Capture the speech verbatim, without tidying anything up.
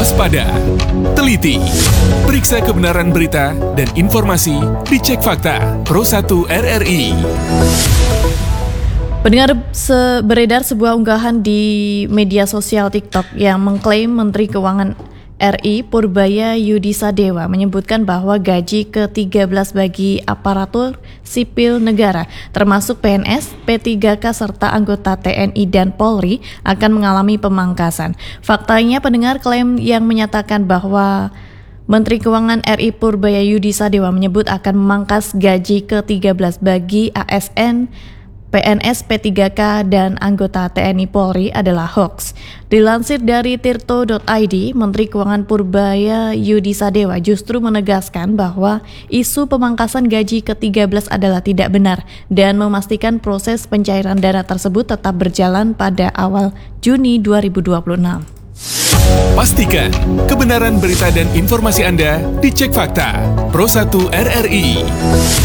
waspada, teliti, periksa kebenaran berita dan informasi dicek fakta Pro satu R R I. Pendengar, se- beredar sebuah unggahan di media sosial TikTok yang mengklaim Menteri Keuangan R I Purbaya Yudisadewa menyebutkan bahwa gaji ke tiga belas bagi aparatur sipil negara termasuk P N S, P tiga K serta anggota T N I dan Polri akan mengalami pemangkasan. Faktanya, pendengar, klaim yang menyatakan bahwa Menteri Keuangan R I Purbaya Yudisadewa menyebut akan memangkas gaji ke tiga belas bagi A S N, P N S, P tiga K, dan anggota T N I Polri adalah hoax. Dilansir dari tirto dot i d, Menteri Keuangan Purbaya Yudisadewa justru menegaskan bahwa isu pemangkasan gaji ke tiga belas adalah tidak benar dan memastikan proses pencairan dana tersebut tetap berjalan pada awal Juni dua ribu dua puluh enam. Pastikan kebenaran berita dan informasi Anda dicek fakta Pro satu R R I.